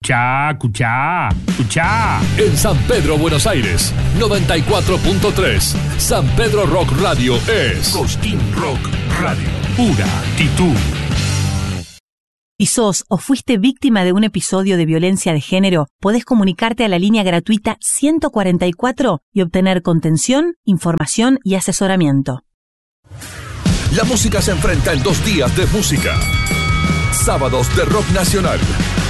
Escuchá. En San Pedro, Buenos Aires, 94.3. San Pedro Rock Radio es Cosquín Rock Radio. Pura actitud. Si sos o fuiste víctima de un episodio de violencia de género, podés comunicarte a la línea gratuita 144 y obtener contención, información y asesoramiento. La música se enfrenta en 2 días de música. Sábados de rock nacional.